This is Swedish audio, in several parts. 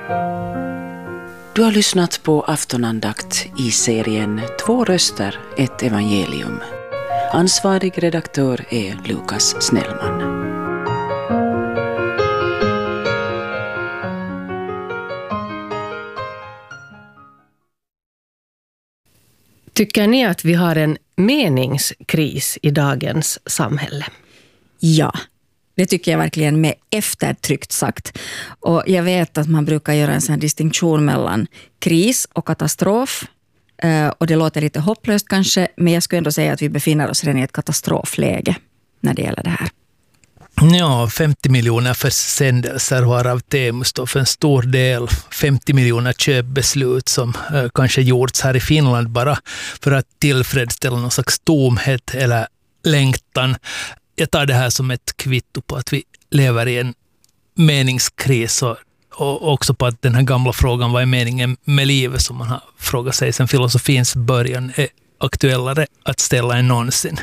Du har lyssnat på aftonandakt i serien 2 röster, ett evangelium. Ansvarig redaktör är Lukas Snellman. Tycker ni att vi har en meningskris i dagens samhälle? Ja, det tycker jag verkligen med eftertryckt sagt. Och jag vet att man brukar göra en sån här distinktion mellan kris och katastrof. Och det låter lite hopplöst kanske, men jag skulle ändå säga att vi befinner oss redan i ett katastrofläge när det gäller det här. Ja, 50 miljoner försändelser har av Temu stått för en stor del. 50 miljoner köpbeslut som kanske gjorts här i Finland bara för att tillfredsställa någon slags tomhet eller längtan. Jag tar det här som ett kvitto på att vi lever i en meningskris och också på att den här gamla frågan, vad är meningen med livet, som man har frågat sig sedan filosofins början, är aktuellare att ställa än någonsin.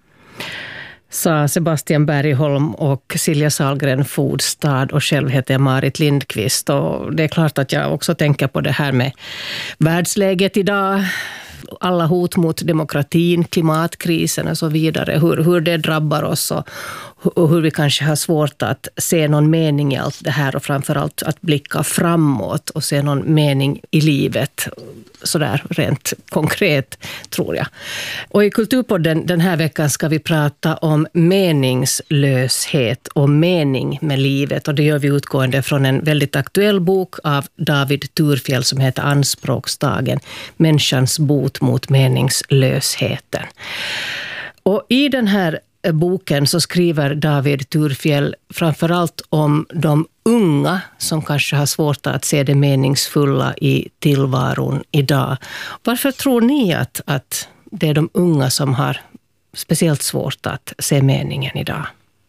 Sa Sebastian Bergholm och Silja Sahlgren Fodstad, och själv heter jag Marit Lindqvist. Och det är klart att jag också tänker på det här med världsläget idag, alla hot mot demokratin, klimatkrisen och så vidare, hur det drabbar oss och hur vi kanske har svårt att se någon mening i allt det här, och framförallt att blicka framåt och se någon mening i livet, sådär rent konkret, tror jag. Och i Kulturpodden den här veckan ska vi prata om meningslöshet och mening med livet, och det gör vi utgående från en väldigt aktuell bok av David Thurfjell som heter Anspråksdagen, människans bot mot meningslösheten. Och i den här boken så skriver David Thurfjell framförallt om de unga som kanske har svårt att se det meningsfulla i tillvaron idag. Varför tror ni att det är de unga som har speciellt svårt att se meningen idag?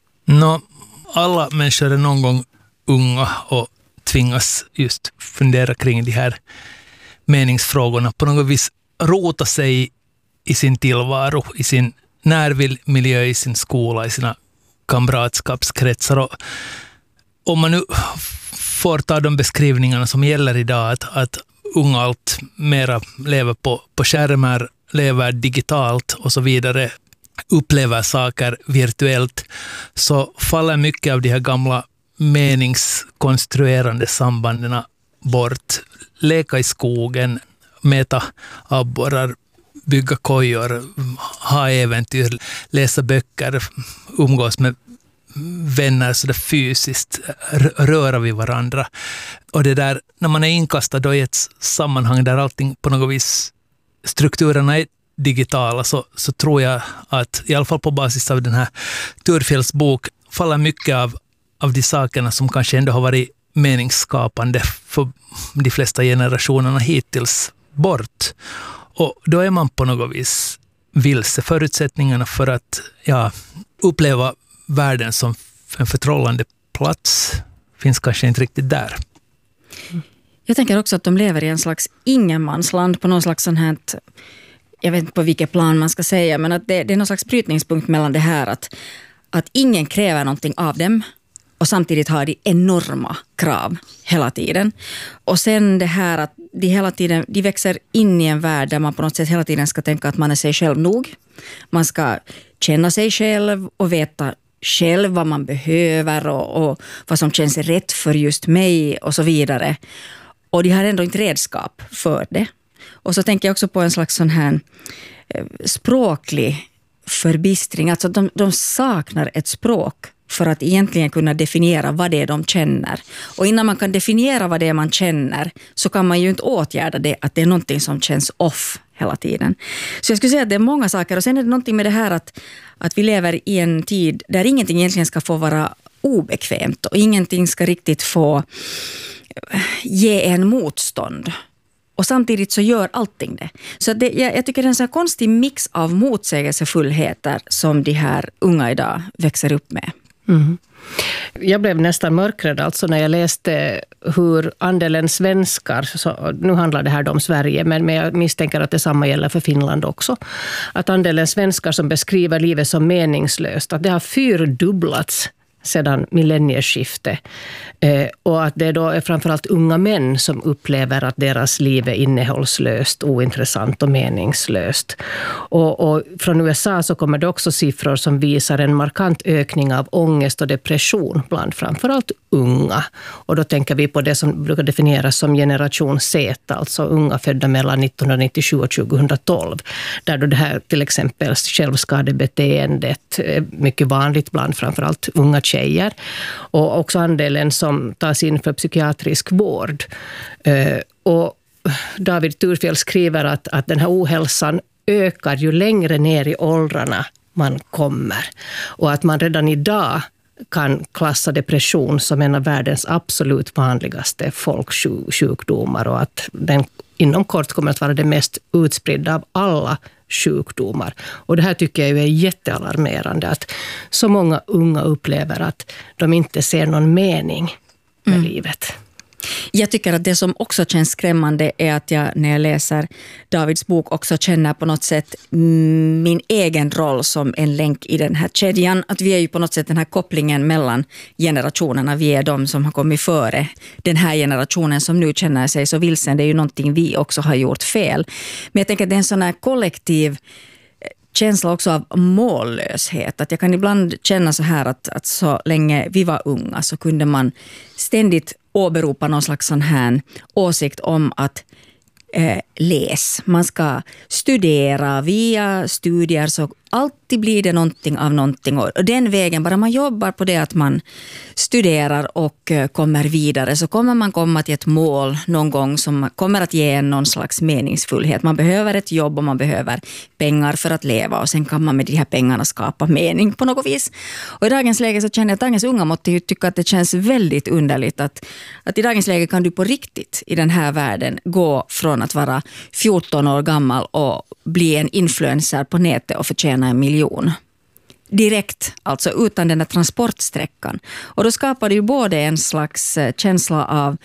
Alla människor är någon gång unga och tvingas just fundera kring de här meningsfrågorna. På något vis rota sig i sin tillvaro, i sin närmiljö, i sin skola, i sina kamratskapskretsar. Och om man nu får ta de beskrivningarna som gäller idag, att unga allt mera lever på skärmar, lever digitalt och så vidare, upplever saker virtuellt, så faller mycket av de här gamla meningskonstruerande sambanden bort. Leka i skogen, mäta abborrar, bygga kojor, ha äventyr, läsa böcker, umgås med vänner så där fysiskt, röra vid varandra. Och det där, när man är inkastad då i ett sammanhang där allting på något vis, strukturerna är digitala, så tror jag att i alla fall på basis av den här Thurfjells bok faller mycket av de sakerna som kanske ändå har varit meningsskapande för de flesta generationerna hittills bort. Och då är man på något vis vilse. Förutsättningarna för att uppleva världen som en förtrollande plats finns kanske inte riktigt där. Jag tänker också att de lever i en slags ingenmansland, på någon slags sån här, jag vet inte på vilket plan man ska säga, men att det är någon slags brytningspunkt mellan det här att ingen kräver någonting av dem, och samtidigt har de enorma krav hela tiden. Och sen det här att de växer in i en värld där man på något sätt hela tiden ska tänka att man är sig själv nog. Man ska känna sig själv och veta själv vad man behöver och vad som känns rätt för just mig och så vidare. Och de har ändå inte redskap för det. Och så tänker jag också på en slags sån här språklig förbistring. Alltså de saknar ett språk för att egentligen kunna definiera vad det är de känner. Och innan man kan definiera vad det är man känner, så kan man ju inte åtgärda det, att det är någonting som känns off hela tiden. Så jag skulle säga att det är många saker. Och sen är det någonting med det här att vi lever i en tid där ingenting egentligen ska få vara obekvämt och ingenting ska riktigt få ge en motstånd. Och samtidigt så gör allting det. Så jag tycker det är en sån här konstig mix av motsägelsefullheter som de här unga idag växer upp med. Mm. Jag blev nästan mörkrädd alltså när jag läste hur andelen svenskar, så nu handlar det här om Sverige, men jag misstänker att det samma gäller för Finland också, att andelen svenskar som beskriver livet som meningslöst, att det har 4-dubblats sedan millennieskiftet. Och att det då är framförallt unga män som upplever att deras liv är innehållslöst, ointressant och meningslöst. Och från USA så kommer det också siffror som visar en markant ökning av ångest och depression bland framförallt unga. Och då tänker vi på det som brukar definieras som generation Z, alltså unga födda mellan 1997 och 2012. Där då det här till exempel självskadebeteendet är mycket vanligt bland framförallt unga tjejer. Och också andelen som tas in för psykiatrisk vård. Och David Thurfjell skriver att den här ohälsan ökar ju längre ner i åldrarna man kommer. Och att man redan idag kan klassa depression som en av världens absolut vanligaste folksjukdomar och att den inom kort kommer att vara det mest utspridda av alla sjukdomar. Och det här tycker jag är jättealarmerande, att så många unga upplever att de inte ser någon mening med livet. Jag tycker att det som också känns skrämmande är att jag när jag läser Davids bok också känner på något sätt min egen roll som en länk i den här kedjan. Att vi är ju på något sätt den här kopplingen mellan generationerna. Vi är de som har kommit före den här generationen som nu känner sig så vilsen. Det är ju någonting vi också har gjort fel. Men jag tänker att det är en sån här kollektiv känsla också av mållöshet. Att jag kan ibland känna så här att så länge vi var unga så kunde man ständigt åberopa någon slags sån här åsikt om att läs. Man ska studera via studier så alltid blir det någonting av någonting. Och den vägen, bara man jobbar på det att man studerar och kommer vidare så kommer man komma till ett mål någon gång som kommer att ge en någon slags meningsfullhet. Man behöver ett jobb och man behöver pengar för att leva och sen kan man med de här pengarna skapa mening på något vis. Och i dagens läge så känner jag att dagens unga måste ju tycka att det känns väldigt underligt att i dagens läge kan du på riktigt i den här världen gå från att vara 14 år gammal och bli en influencer på nätet och förtjäna 1 miljon. Direkt, alltså utan den där transportsträckan. Och då skapar det ju både en slags känsla av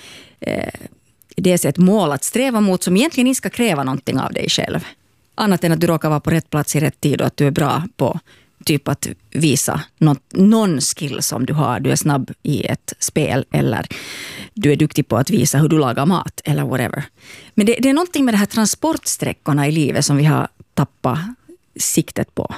dels ett mål att sträva mot som egentligen inte ska kräva någonting av dig själv. Annat än att du råkar vara på rätt plats i rätt tid och att du är bra på typ att visa någon skill som du har. Du är snabb i ett spel eller du är duktig på att visa hur du lagar mat eller whatever. Men det är någonting med de här transportsträckorna i livet som vi har tappat siktet på.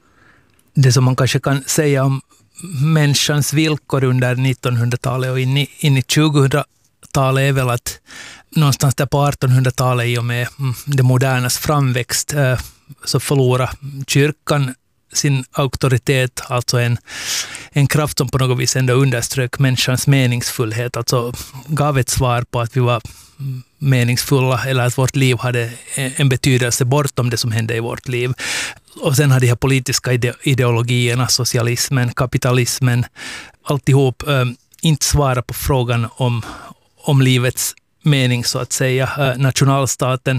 Det som man kanske kan säga om människans villkor under 1900-talet och in i 2000-talet är väl att någonstans där på 1800-talet i och med det modernas framväxt så förlorar kyrkan sin auktoritet, alltså en kraft som på något vis ändå underströk människans meningsfullhet, alltså gav ett svar på att vi var meningsfulla eller att vårt liv hade en betydelse bortom det som hände i vårt liv. Och sen hade de här politiska ideologierna, socialismen, kapitalismen, alltihop inte svara på frågan om livets mening så att säga. Nationalstaten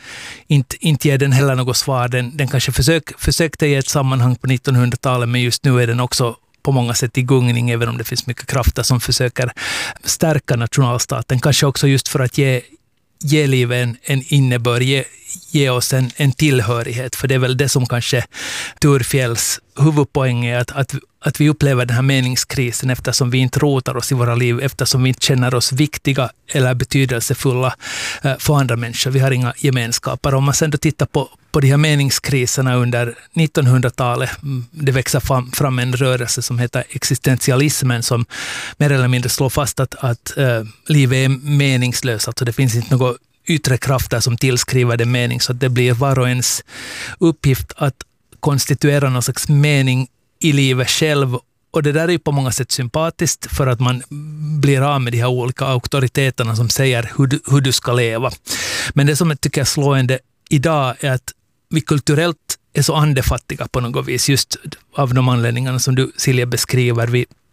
inte ger den heller något svar. Den kanske försökte i ett sammanhang på 1900-talet, men just nu är den också på många sätt i gungning, även om det finns mycket krafter som försöker stärka nationalstaten. Kanske också just för att ge livet en innebörd, ge oss en tillhörighet. För det är väl det som kanske Thurfjells huvudpoäng är, att vi upplever den här meningskrisen eftersom vi inte rotar oss i våra liv, eftersom vi inte känner oss viktiga eller betydelsefulla för andra människor. Vi har inga gemenskaper. Om man sen då tittar på de här meningskriserna under 1900-talet, det växer fram en rörelse som heter existentialismen som mer eller mindre slår fast att livet är meningslöst. Alltså det finns inte något yttre krafter som tillskriver det mening, så att det blir var och ens uppgift att konstituera någon slags mening i livet själv. Och det där är ju på många sätt sympatiskt för att man blir av med de här olika auktoriteterna som säger hur du ska leva. Men det som jag tycker är slående idag är att vi kulturellt är så andefattiga på något vis, just av de anledningarna som du, Silja, beskriver.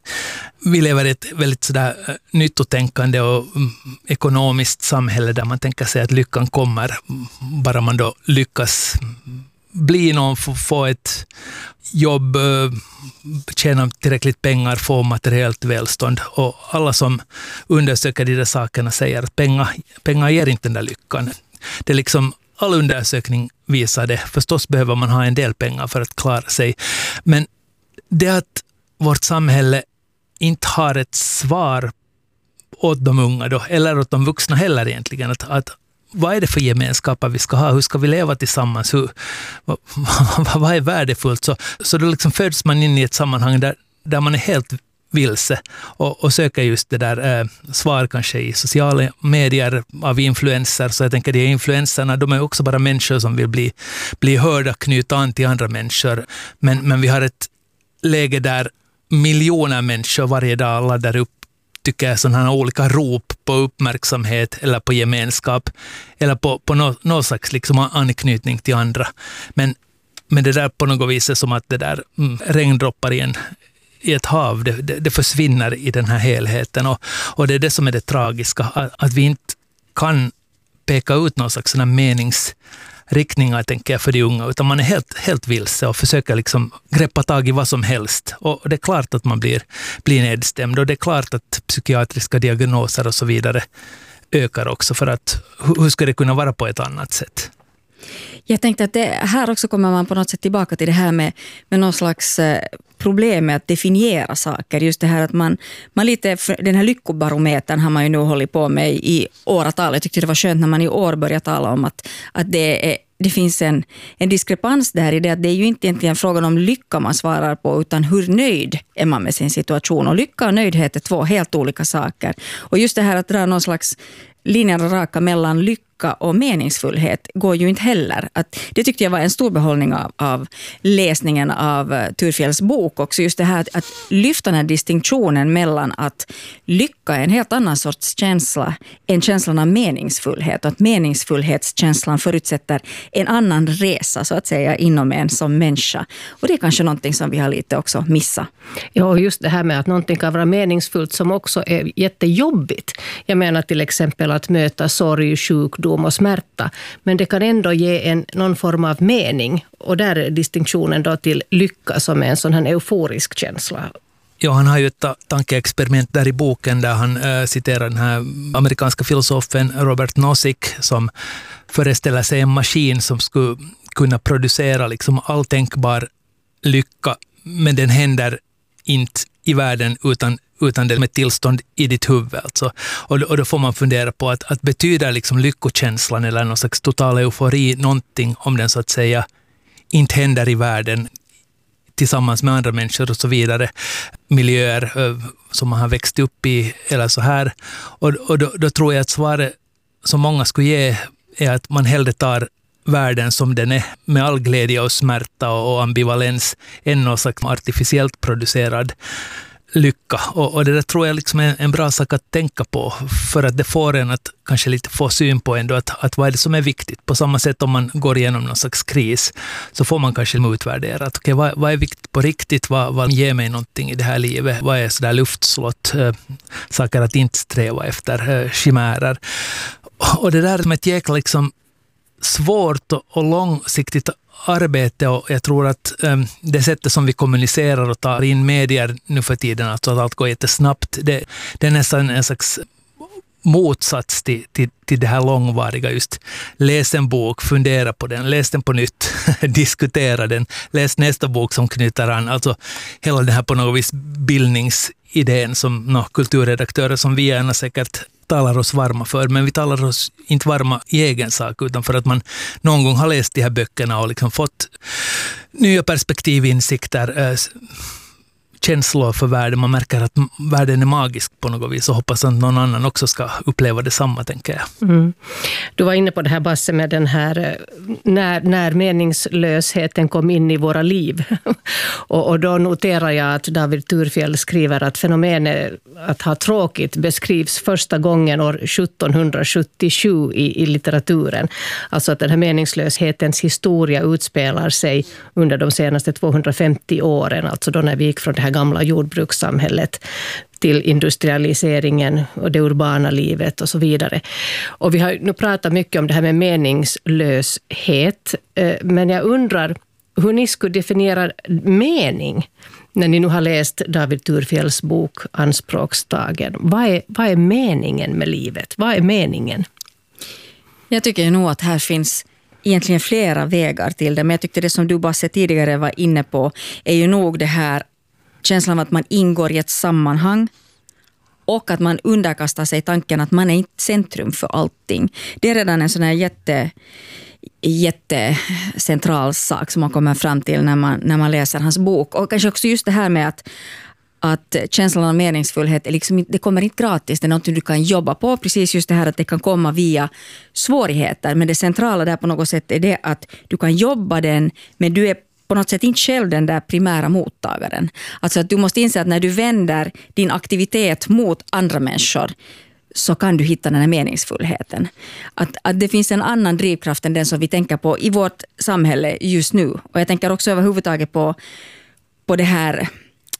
Vi lever i ett väldigt sådär nyttotänkande och ekonomiskt samhälle där man tänker sig att lyckan kommer bara man då lyckas bli någon, få ett jobb, tjäna tillräckligt pengar, få materiellt välstånd. Och alla som undersöker de där sakerna säger att pengar ger inte den där lyckan. Det är liksom, all undersökning visar det. Förstås behöver man ha en del pengar för att klara sig. Men det att vårt samhälle inte har ett svar åt de unga då, eller åt de vuxna heller egentligen. Att vad är det för gemenskaper vi ska ha? Hur ska vi leva tillsammans? Vad är värdefullt? Så då liksom föds man in i ett sammanhang där man är helt vilse och söker just det där svar kanske i sociala medier av influenser. Så jag tänker de influenserna, de är också bara människor som vill bli hörda, knyta an till andra människor. Men vi har ett läge där miljoner människor varje dag laddar upp, tycker jag, sådana här olika rop på uppmärksamhet eller på gemenskap eller på någon slags liksom anknytning till andra. Men det där på något vis är som att det där regndroppar i ett hav, det försvinner i den här helheten och det är det som är det tragiska, att vi inte kan peka ut någon slags sådana meningsriktningar, tänker jag, för de unga, utan man är helt vilse och försöker liksom greppa tag i vad som helst, och det är klart att man blir nedstämd, och det är klart att psykiatriska diagnoser och så vidare ökar också, för att hur ska det kunna vara på ett annat sätt? Jag tänkte att det här också kommer man på något sätt tillbaka till det här med någon slags problem med att definiera saker. Just det här att man lite, den här lyckobarometern har man ju nu hållit på med i åratal. Jag tyckte det var skönt när man i år började tala om att det finns en diskrepans där i det, att det är ju inte egentligen frågan om lycka man svarar på, utan hur nöjd är man med sin situation. Och lycka och nöjdhet är två helt olika saker. Och just det här att dra någon slags linjen raka mellan lycka och meningsfullhet går ju inte heller. Det tyckte jag var en stor behållning av läsningen av Thurfjells bok också. Just det här att lyfta den här distinktionen mellan att lycka är en helt annan sorts känsla än känslan av meningsfullhet. Och att meningsfullhetskänslan förutsätter en annan resa, så att säga, inom en som människa. Och det är kanske någonting som vi har lite också missat. Ja, och just det här med att någonting kan vara meningsfullt som också är jättejobbigt. Jag menar till exempel att möta sorg, sjukdom och smärta. Men det kan ändå ge någon form av mening. Och där är distinktionen då till lycka som är en sån här euforisk känsla. Ja, han har ju ett tankeexperiment där i boken där han citerar den här amerikanska filosofen Robert Nozick som föreställer sig en maskin som skulle kunna producera liksom all tänkbar lycka, men den händer inte i världen utan det med tillstånd i ditt huvud. Alltså. Och då får man fundera på att betyder liksom lyckokänslan eller någon slags total eufori någonting om den så att säga inte händer i världen tillsammans med andra människor och så vidare, miljöer som man har växt upp i eller så här. Och då tror jag att svaret som många skulle ge är att man hellre tar världen som den är med all glädje och smärta och ambivalens än någon slags artificiellt producerad lycka. Och det där tror jag liksom är en bra sak att tänka på, för att det får en att kanske lite få syn på ändå att vad är det som är viktigt. På samma sätt om man går igenom någon slags kris så får man kanske utvärdera att okej, vad är viktigt på riktigt, vad ger mig någonting i det här livet, vad är sådär luftslott, saker att inte sträva efter, chimärer. Och det där med ett jäkla liksom svårt och långsiktigt arbete, och jag tror att det sättet som vi kommunicerar och tar in medier nu för tiden, alltså att allt går jättesnabbt, det är nästan en slags motsats till det här långvariga. Just läs en bok, fundera på den, läs den på nytt, diskutera den, läs nästa bok som knyter an. Alltså hela den här på något vis bildningsidén som kulturredaktörer som vi gärna säkert talar oss varma för, men vi talar oss inte varma i egen sak, utan för att man någon gång har läst de här böckerna och liksom fått nya perspektivinsikter, känslor för världen. Man märker att världen är magisk på något vis och hoppas att någon annan också ska uppleva detsamma, tänker jag. Mm. Du var inne på det här, Basse, med den här när meningslösheten kom in i våra liv. och då noterar jag att David Thurfjell skriver att fenomenet att ha tråkigt beskrivs första gången år 1777 i litteraturen. Alltså att den här meningslöshetens historia utspelar sig under de senaste 250 åren, alltså då när vi gick från det här gamla jordbrukssamhället till industrialiseringen och det urbana livet och så vidare. Och vi har nu pratat mycket om det här med meningslöshet, men jag undrar hur ni skulle definiera mening när ni nu har läst David Thurfjells bok Anspråkstagen. Vad är meningen med livet? Vad är meningen? Jag tycker nog att här finns egentligen flera vägar till det, men jag tyckte det som du, Basse, tidigare var inne på är ju nog det här känslan av att man ingår i ett sammanhang och att man underkastar sig tanken att man är inte centrum för allting. Det är redan en sån här jättecentral sak som man kommer fram till när man läser hans bok. Och kanske också just det här med att känslan av meningsfullhet är liksom, det kommer inte gratis, det är något du kan jobba på. Precis just det här att det kan komma via svårigheter. Men det centrala där på något sätt är det att du kan jobba den, men du är på något sätt inte själv den där primära mottagaren. Alltså att du måste inse att när du vänder din aktivitet mot andra människor så kan du hitta den här meningsfullheten. Att det finns en annan drivkraft än den som vi tänker på i vårt samhälle just nu. Och jag tänker också överhuvudtaget på det här,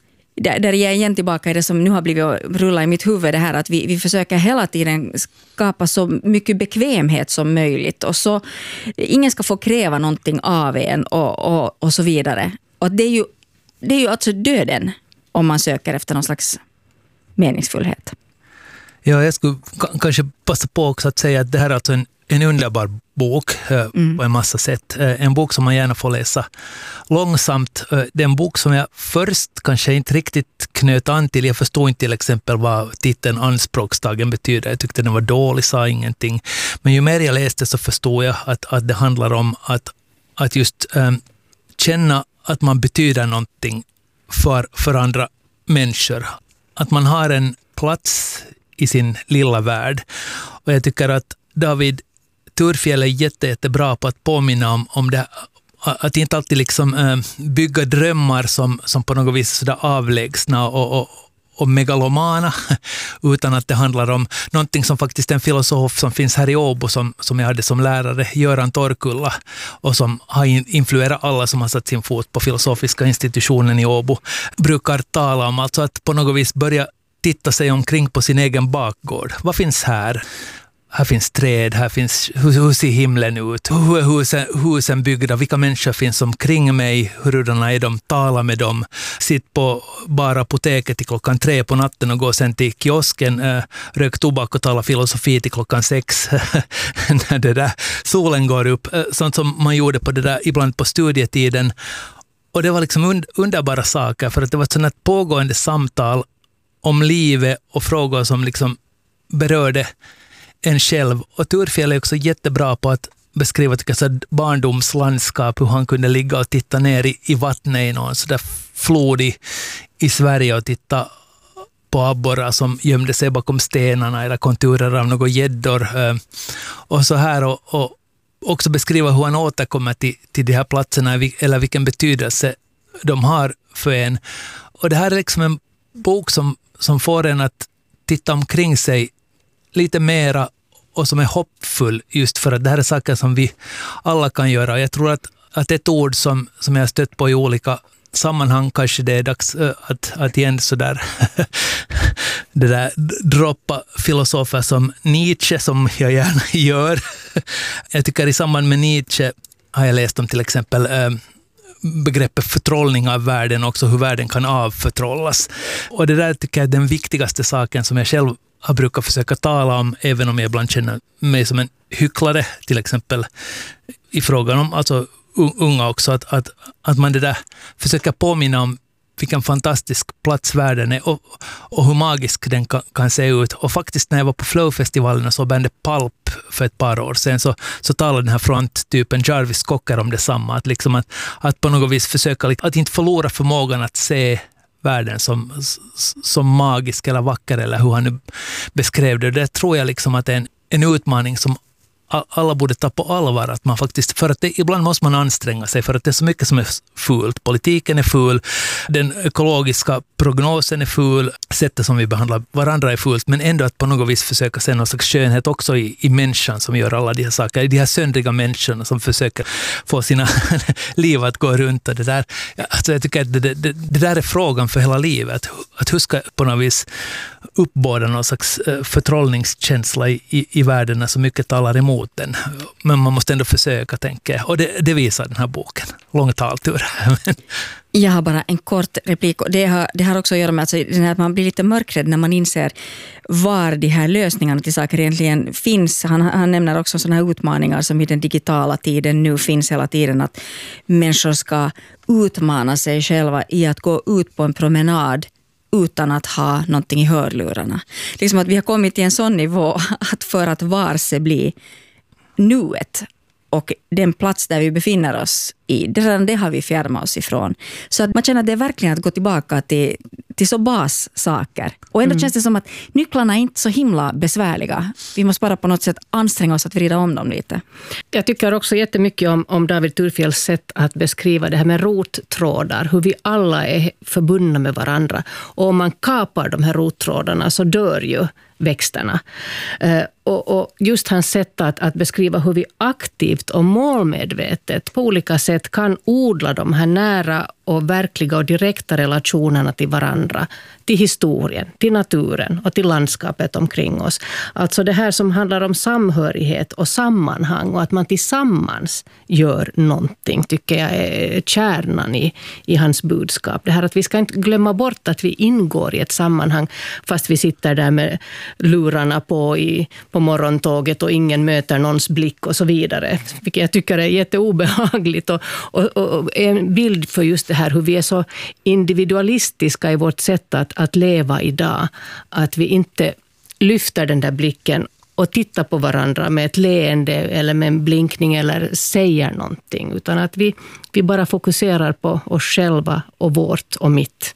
där jag är igen tillbaka i det som nu har blivit rulla i mitt huvud, det här att vi försöker hela tiden skapa så mycket bekvämhet som möjligt, och så ingen ska få kräva någonting av en och så vidare. Och det är ju alltså döden om man söker efter någon slags meningsfullhet. Ja, jag skulle kanske passa på också att säga att det här är alltså en underbar bok på en massa sätt. En bok som man gärna får läsa långsamt. Det är en bok som jag först kanske inte riktigt knöt an till. Jag förstod inte till exempel vad titeln Anspråkstagen betyder. Jag tyckte den var dålig, sa ingenting. Men ju mer jag läste så förstod jag att det handlar om att just känna att man betyder någonting för andra människor. Att man har en plats i sin lilla värld. Och jag tycker att David Thurfjell är jättebra på att påminna om det, att inte alltid liksom bygga drömmar som på något vis sådär avlägsna och megalomana, utan att det handlar om någonting som faktiskt en filosof som finns här i Åbo som jag hade som lärare, Göran Torkulla, och som har influerat alla som har satt sin fot på filosofiska institutionen i Åbo, brukar tala om, alltså att på något vis börja titta sig omkring på sin egen bakgård. Vad finns här? Här finns träd, här finns, hur ser himlen ut? Hur är husen byggda? Vilka människor finns omkring mig? Hurdana är de? Tala med dem. Sitt på bara apoteket till 3 på natten och gå sen till kiosken, rök tobak och tala filosofi till 6 när det där solen går upp. Sånt som man gjorde på det där ibland på studietiden. Och det var liksom underbara saker, för att det var ett sådant här pågående samtal om livet och frågor som liksom berörde en själv. Och Thurfjell är också jättebra på att beskriva barndomslandskap, hur han kunde ligga och titta ner i vattnet i någon sådär flod i Sverige och titta på abborrar som gömde sig bakom stenarna eller konturer av några gäddor. Och så här, och också beskriva hur han återkommer till de här platserna eller vilken betydelse de har för en. Och det här är liksom en bok som får en att titta omkring sig lite mera och som är hoppfull, just för att det här är saker som vi alla kan göra. Jag tror att ett ord som jag har stött på i olika sammanhang, kanske det är dags att igen sådär det där droppa filosofer som Nietzsche, som jag gärna gör. Jag tycker i samband med Nietzsche har jag läst om till exempel begreppet förtrollning av världen, också hur världen kan avförtrollas. Och det där tycker jag är den viktigaste saken som jag själv har brukat försöka tala om, även om jag ibland känner mig som en hycklare, till exempel i frågan om alltså unga också, att man det där försöker påminna om vilken fantastisk plats världen är och hur magisk den kan se ut. Och faktiskt när jag var på Flow-festivalen och så bandet Pulp för ett par år sedan så talade den här fronttypen Jarvis Cocker om detsamma. Att, liksom att på något vis försöka att inte förlora förmågan att se världen som magisk eller vacker, eller hur han nu beskrev det. Det tror jag liksom att det är en utmaning som alla borde ta på allvar, att man faktiskt, för att ibland måste man anstränga sig, för att det är så mycket som är fult. Politiken är ful, den ekologiska prognosen är ful, sättet som vi behandlar varandra är fult, men ändå att på något vis försöka se någon slags skönhet också i människan som gör alla de här saker, de här söndriga människorna som försöker få sina liv att gå runt och det där. Alltså jag tycker att det där är frågan för hela livet, att hur ska på något vis uppbåda någon slags förtrollningskänsla i världen när så mycket talar emot emot den. Men man måste ändå försöka, tänka jag. Och det visar den här boken. Lång taltur. Jag har bara en kort replik. Det har också att göra med att man blir lite mörkrädd när man inser var de här lösningarna till saker egentligen finns. Han nämner också sådana här utmaningar som i den digitala tiden nu finns hela tiden. Att människor ska utmana sig själva i att gå ut på en promenad utan att ha någonting i hörlurarna. Liksom att vi har kommit till en sån nivå att för att varse bli nuet och den plats där vi befinner oss i, det har vi fjärmat oss ifrån. Så att man känner att det är verkligen att gå tillbaka till så bassaker. Och ändå känns det som att nycklarna är inte så himla besvärliga. Vi måste bara på något sätt anstränga oss att vrida om dem lite. Jag tycker också jättemycket om David Thurfjells sätt att beskriva det här med rottrådar. Hur vi alla är förbundna med varandra. Och om man kapar de här rottrådarna så dör ju växterna. Och just hans sätt att beskriva hur vi aktivt och målmedvetet på olika sätt kan odla de här nära och verkliga och direkta relationerna till varandra, till historien, till naturen och till landskapet omkring oss. Alltså det här som handlar om samhörighet och sammanhang och att man tillsammans gör någonting, tycker jag är kärnan i hans budskap. Det här att vi ska inte glömma bort att vi ingår i ett sammanhang fast vi sitter där med lurarna på morgontåget och ingen möter någons blick och så vidare. Vilket jag tycker är jätteobehagligt och en bild för just det här hur vi är så individualistiska i vårt sätt att leva idag. Att vi inte lyfter den där blicken och tittar på varandra med ett leende eller med en blinkning eller säger någonting. Utan att vi bara fokuserar på oss själva och vårt och mitt.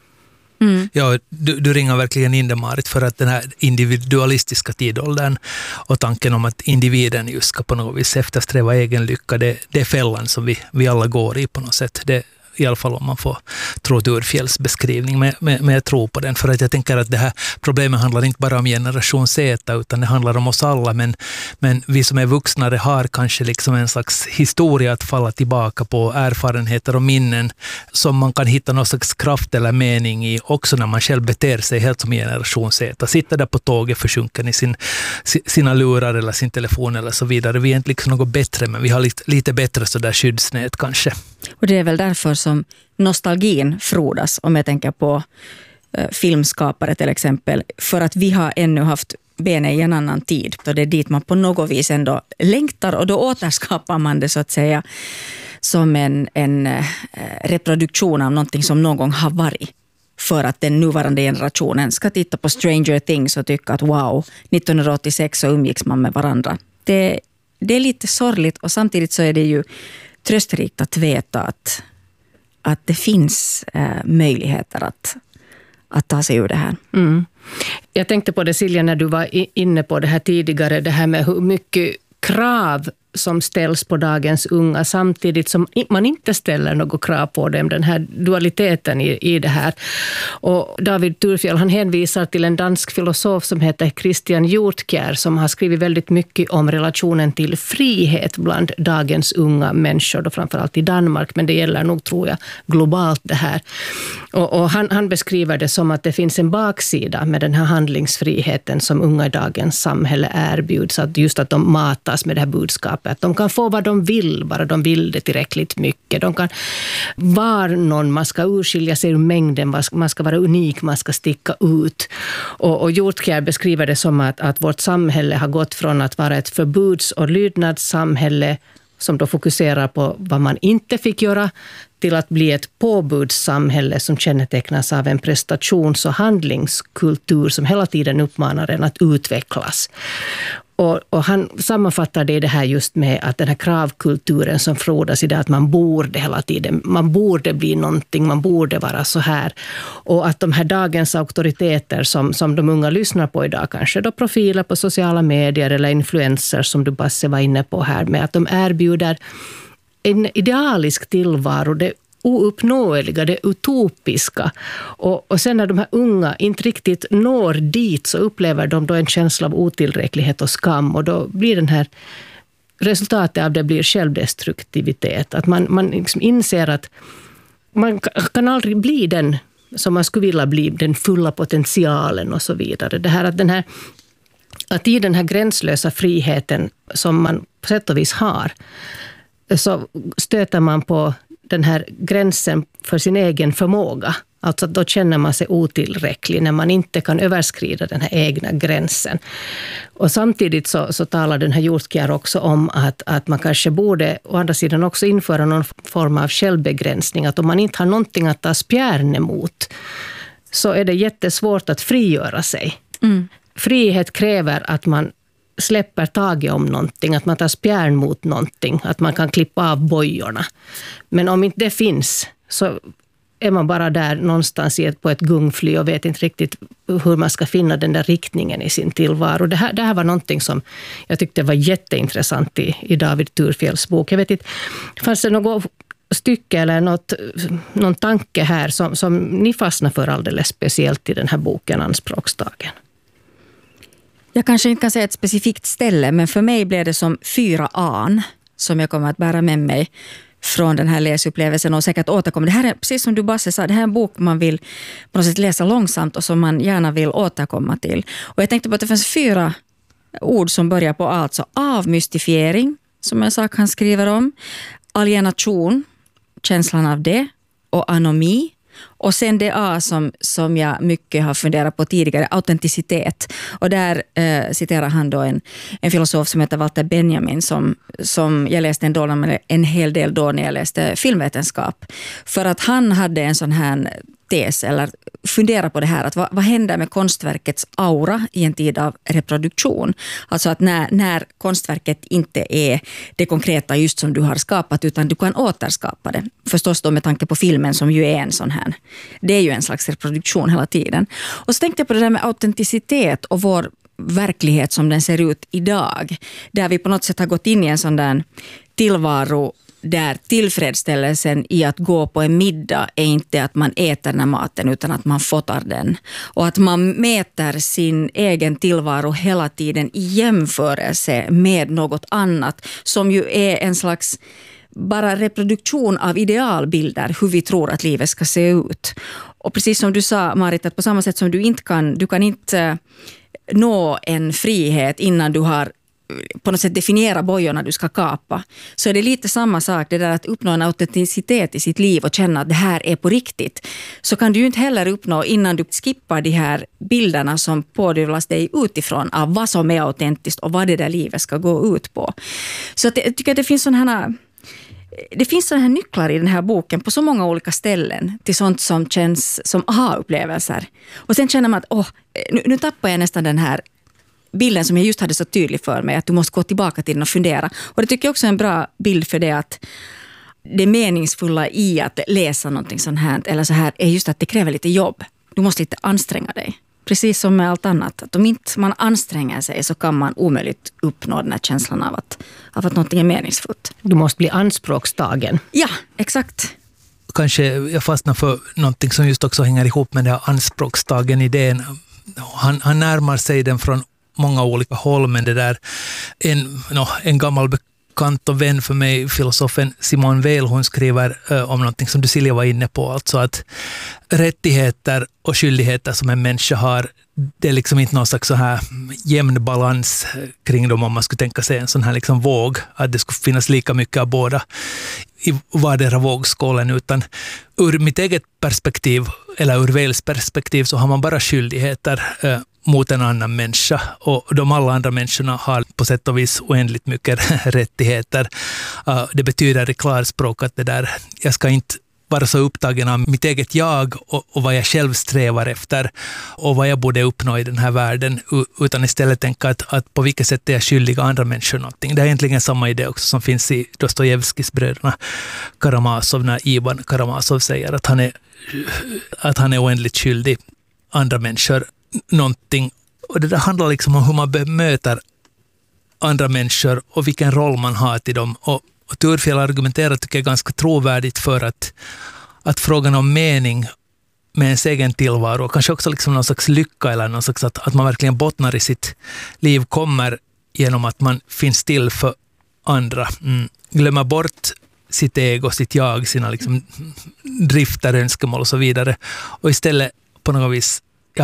Mm. Ja, du ringer verkligen in det, Marit, för att den här individualistiska tidåldern och tanken om att individen just ska på något vis eftersträva egen lycka, det är fällan som vi alla går i på något sätt. Det, i alla fall om man får tro Thurfjells beskrivning, men jag tror på den, för att jag tänker att det här problemet handlar inte bara om generation Z utan det handlar om oss alla, men vi som är vuxnare har kanske liksom en slags historia att falla tillbaka på, erfarenheter och minnen som man kan hitta någon slags kraft eller mening i också när man själv beter sig helt som generation Z. Sitter där på tåget försjunken i sina lurar eller sin telefon eller så vidare. Vi är inte liksom något bättre, men vi har lite bättre så där skyddsnät kanske. Och det är väl därför som nostalgin frodas, om jag tänker på filmskapare till exempel, för att vi har ännu haft benen i en annan tid. Och det är dit man på något vis ändå längtar, och då återskapar man det så att säga som en reproduktion av någonting som någon gång har varit. För att den nuvarande generationen ska titta på Stranger Things och tycka att wow, 1986 så umgicks man med varandra. Det är lite sorgligt, och samtidigt så är det ju tröstrikt att veta att det finns möjligheter att ta sig ur det här. Mm. Jag tänkte på det, Silja, när du var inne på det här tidigare, det här med hur mycket krav som ställs på dagens unga samtidigt som man inte ställer något krav på dem, den här dualiteten i det här. Och David Thurfjell, han hänvisar till en dansk filosof som heter Christian Hjortkjær, som har skrivit väldigt mycket om relationen till frihet bland dagens unga människor, då framförallt i Danmark, men det gäller nog, tror jag, globalt det här. Och han beskriver det som att det finns en baksida med den här handlingsfriheten som unga i dagens samhälle erbjuds, att just att de matas med det här budskapet. Att de kan få vad de vill, bara de vill det tillräckligt mycket. De kan vara någon, man ska urskilja sig ur mängden, man ska vara unik, man ska sticka ut. Och Hjortkjær beskriver det som att vårt samhälle har gått från att vara ett förbuds- och lydnadssamhälle som då fokuserar på vad man inte fick göra, till att bli ett påbudssamhälle som kännetecknas av en prestations- och handlingskultur som hela tiden uppmanar en att utvecklas. Och han sammanfattar det här just med att den här kravkulturen som frodas i det, att man borde hela tiden, man borde bli någonting, man borde vara så här. Och att de här dagens auktoriteter som de unga lyssnar på idag, kanske då profiler på sociala medier eller influencers som du Basse var inne på här, med att de erbjuder en idealisk tillvaro, det ouppnåeliga, det utopiska. Och sen när de här unga inte riktigt når dit så upplever de då en känsla av otillräcklighet och skam, och då blir den här resultatet av det blir självdestruktivitet. Att man liksom inser att man kan aldrig bli den som man skulle vilja bli, den fulla potentialen och så vidare. Det här att i den här gränslösa friheten som man på sätt och vis har, så stöter man på den här gränsen för sin egen förmåga. Alltså då känner man sig otillräcklig när man inte kan överskrida den här egna gränsen. Och samtidigt så talar den här Hjortkjær också om att man kanske borde å andra sidan också införa någon form av självbegränsning. Att om man inte har någonting att ta spjärn emot så är det jättesvårt att frigöra sig. Mm. Frihet kräver att man släpper taget om någonting, att man tar spjärn mot någonting, att man kan klippa av bojorna. Men om inte det finns så är man bara där någonstans på ett gungfly och vet inte riktigt hur man ska finna den där riktningen i sin tillvaro. Det här var någonting som jag tyckte var jätteintressant i David Thurfjells bok. Jag vet inte, fanns det något stycke eller någon tanke här som ni fastnar för alldeles speciellt i den här boken Anspråksdagen? Jag kanske inte kan säga ett specifikt ställe, men för mig blev det som 4 an som jag kommer att bära med mig från den här läsupplevelsen och säkert återkomma. Det här är, precis som du Basse sa, det här är en bok man vill på något sätt läsa långsamt och som man gärna vill återkomma till. Och jag tänkte på att det finns 4 ord som börjar på alltså avmystifiering, som en sak han skriver om, alienation, känslan av det, och anomi. Och sen det A som jag mycket har funderat på tidigare, autenticitet. Och där citerar han då en filosof som heter Walter Benjamin som jag läste en hel del då när jag läste filmvetenskap. För att han hade en sån här tes, eller fundera på det här, att vad händer med konstverkets aura i en tid av reproduktion? Alltså att när konstverket inte är det konkreta just som du har skapat, utan du kan återskapa det. Förstås då med tanke på filmen som ju är en sån här. Det är ju en slags reproduktion hela tiden. Och så tänkte jag på det där med autenticitet och vår verklighet som den ser ut idag. Där vi på något sätt har gått in i en sån där tillvaro där tillfredsställelsen i att gå på en middag är inte att man äter den här maten utan att man fotar den. Och att man mäter sin egen tillvaro hela tiden i jämförelse med något annat som ju är en slags bara reproduktion av idealbilder hur vi tror att livet ska se ut. Och precis som du sa, Marit, att på samma sätt som du kan inte nå en frihet innan du har på något sätt definiera bojorna du ska kapa, så är det lite samma sak, det där att uppnå en autenticitet i sitt liv och känna att det här är på riktigt. Så kan du ju inte heller uppnå innan du skippar de här bilderna som pådyvlas dig utifrån av vad som är autentiskt och vad det där livet ska gå ut på. Så att jag tycker att det finns sådana här nycklar i den här boken på så många olika ställen till sånt som känns som aha-upplevelser. Och sen känner man att nu tappar jag nästan den här bilden som jag just hade så tydlig för mig, att du måste gå tillbaka till den och fundera. Och det tycker jag också är en bra bild för det, att det meningsfulla i att läsa någonting sånt här, eller så här, är just att det kräver lite jobb. Du måste lite anstränga dig. Precis som med allt annat. Att om inte man anstränger sig så kan man omöjligt uppnå den här känslan av att någonting är meningsfullt. Du måste bli anspråkstagen. Ja, exakt. Kanske jag fastnar för någonting som just också hänger ihop med den här anspråkstagen-idén. Han närmar sig den från många olika håll, men det där en gammal bekant och vän för mig, filosofen Simone Weil, hon skriver om någonting som du, Silja, var inne på, alltså att rättigheter och skyldigheter som en människa har, det är liksom inte någon slags så här jämn balans kring dem, om man skulle tänka sig en sån här liksom våg, att det skulle finnas lika mycket av båda i vardera vågskålen, utan ur mitt eget perspektiv eller ur Weils perspektiv så har man bara skyldigheter mot en annan människa, och de alla andra människorna har på sätt och vis oändligt mycket rättigheter. Det betyder i klarspråk att det där, jag ska inte vara så upptagen av mitt eget jag och vad jag själv strävar efter och vad jag borde uppnå i den här världen, utan istället tänka att på vilket sätt är jag skyldig andra människor någonting. Det är egentligen samma idé också som finns i Dostojevskijs bröderna Karamazov, när Ivan Karamazov säger att han är oändligt skyldig andra människor någonting. Och det där handlar liksom om hur man bemöter andra människor och vilken roll man har till dem. Och Thurfjell argumenterar, tycker jag, ganska trovärdigt för att frågan om mening med ens egen tillvaro, kanske också liksom någon slags lycka eller någon slags att man verkligen bottnar i sitt liv, kommer genom att man finns till för andra. Glömmer bort sitt ego, sitt jag, sina liksom drifter, önskemål och så vidare. Och istället på något vis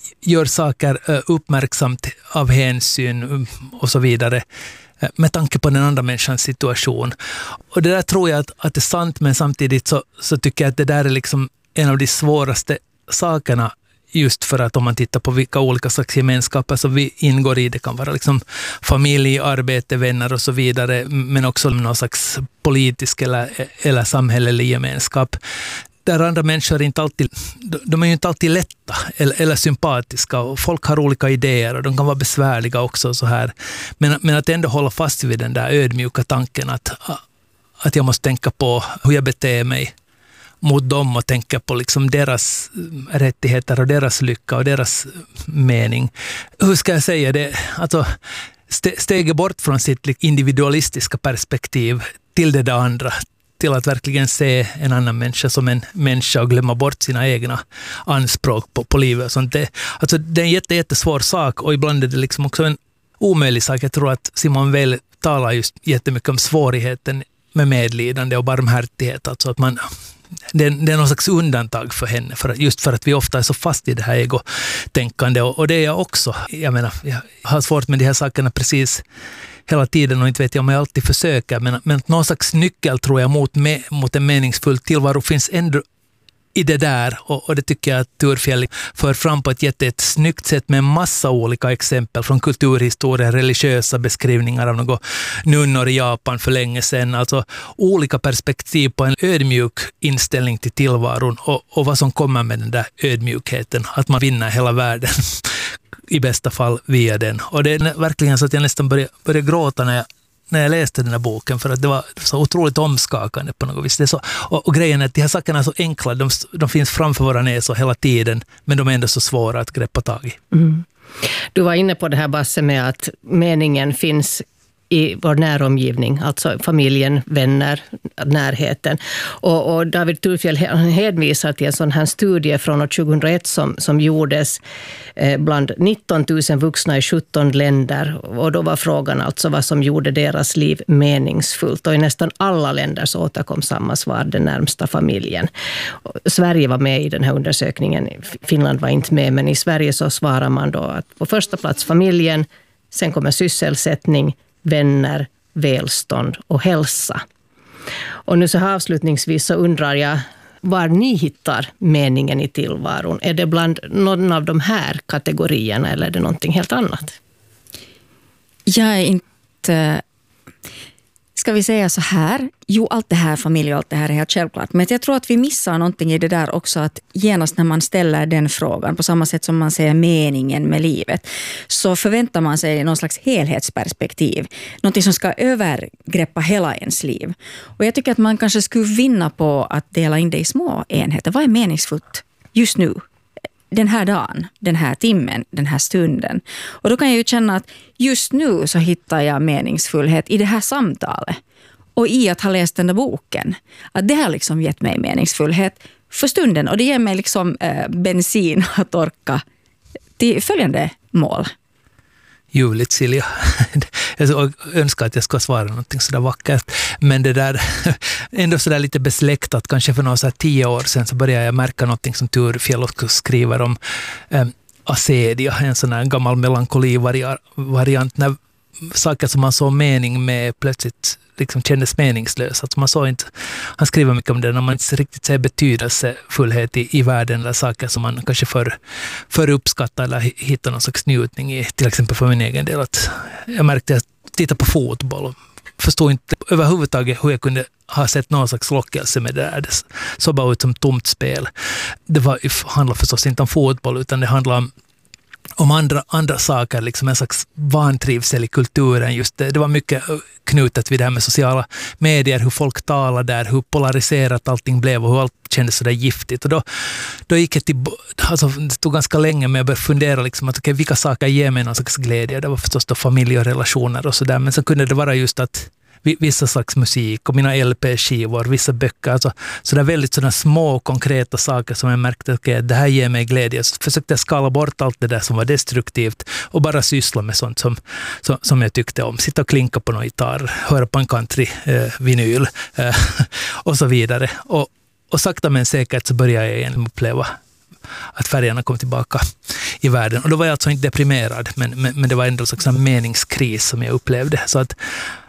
gör saker uppmärksamt av hänsyn och så vidare med tanke på den andra människans situation. Och det där tror jag att det är sant, men samtidigt så tycker jag att det där är liksom en av de svåraste sakerna, just för att om man tittar på vilka olika slags gemenskaper som vi ingår i, det kan vara liksom familj, arbete, vänner och så vidare, men också någon slags politisk eller samhällelig gemenskap. Där andra människor inte alltid, de är ju inte alltid lätta eller sympatiska, och folk har olika idéer och de kan vara besvärliga också så här. Men att ändå hålla fast vid den där ödmjuka tanken att jag måste tänka på hur jag beter mig mot dem och tänka på liksom deras rättigheter och deras lycka och deras mening. Hur ska jag säga det? Alltså, steget bort från sitt individualistiska perspektiv till det där andra, till att verkligen se en annan människa som en människa och glömma bort sina egna anspråk på livet och sånt. Det är en jättesvår sak, och ibland är det liksom också en omöjlig sak. Jag tror att Simone Weil talar just jättemycket om svårigheten med medlidande och barmhärtighet. Alltså att det är någon slags undantag för henne, just för att vi ofta är så fast i det här egotänkande, och det är jag också. Jag menar, jag har svårt med de här sakerna precis hela tiden, och inte vet jag om jag alltid försöker, men någon slags nyckel tror jag mot en meningsfull tillvaro finns ändå i det där, och det tycker jag att Thurfjell för fram på ett snyggt sätt med en massa olika exempel från kulturhistoria, religiösa beskrivningar av några nunnor i Japan för länge sedan, alltså olika perspektiv på en ödmjuk inställning till tillvaron och vad som kommer med den där ödmjukheten, att man vinner hela världen i bästa fall via den. Och det är verkligen så att jag nästan började gråta när jag läste den här boken, för att det var så otroligt omskakande på något vis. Det är så, och grejen är att de här sakerna är så enkla, de finns framför våra näsor hela tiden, men de är ändå så svåra att greppa tag i. Mm. Du var inne på det här, Basse, med att meningen finns i vår näromgivning, alltså familjen, vänner, närheten. Och David Thurfjell hänvisar till en sån här studie från år 2001 som gjordes bland 19 000 vuxna i 17 länder. Och då var frågan alltså vad som gjorde deras liv meningsfullt. Och i nästan alla länder så återkom samma svar, den närmsta familjen. Sverige var med i den här undersökningen, Finland var inte med, men i Sverige så svarar man då att på första plats familjen, sen kommer sysselsättning, vänner, välstånd och hälsa. Och nu så här avslutningsvis så undrar jag var ni hittar meningen i tillvaron. Är det bland någon av de här kategorierna eller är det någonting helt annat? Jag är inte... Ska vi säga så här? Jo, allt det här, familj och allt det här är helt självklart. Men jag tror att vi missar någonting i det där också, att genast när man ställer den frågan, på samma sätt som man säger meningen med livet, så förväntar man sig någon slags helhetsperspektiv. Någonting som ska övergreppa hela ens liv. Och jag tycker att man kanske skulle vinna på att dela in det i små enheter. Vad är meningsfullt just nu? Den här dagen, den här timmen, den här stunden. Och då kan jag ju känna att just nu så hittar jag meningsfullhet i det här samtalet. Och i att ha läst den där boken. Att det har liksom gett mig meningsfullhet för stunden. Och det ger mig liksom bensin att orka till följande mål. Ljuvligt, Silja. Jag önskar att jag ska svara någonting sådär vackert. Men det där, ändå sådär lite besläktat, kanske för några 10 år sedan så började jag märka någonting som Thurfjell också skriver om acedia, en sån här gammal melankoli-variant, när saker som man såg mening med plötsligt liksom kändes meningslösa. Alltså man såg inte, han skriver mycket om det, när man inte riktigt ser betydelsefullhet i världen, eller saker som man kanske för uppskattar eller hittar någon slags njutning i. Till exempel för min egen del, att jag märkte att jag tittade på fotboll och förstod inte överhuvudtaget hur jag kunde ha sett någon slags lockelse med det där. Det såg bara ut som tomt spel. Det handlar förstås inte om fotboll, utan det handlar om andra saker, liksom en slags vantrivsel i kulturen. Just det var mycket knutet vid det här med sociala medier, hur folk talar där, hur polariserat allting blev och hur allt kändes så där giftigt. Och då gick jag till, alltså det tog ganska länge med att börja fundera liksom att vilka saker ger mig någon slags glädje. Det var förstås då familj och relationer och sådär, men så kunde det vara just att vissa slags musik och mina LP-skivor, vissa böcker, alltså sådär väldigt sådana små konkreta saker som jag märkte att det här ger mig glädje. Så försökte jag skala bort allt det där som var destruktivt och bara syssla med sånt som jag tyckte om. Sitta och klinka på någon gitarr, höra på en country-vinyl och så vidare. Och sakta men säkert så började jag igen uppleva att färgerna kom tillbaka i världen. Och då var jag alltså inte deprimerad, men det var ändå en meningskris som jag upplevde. Så att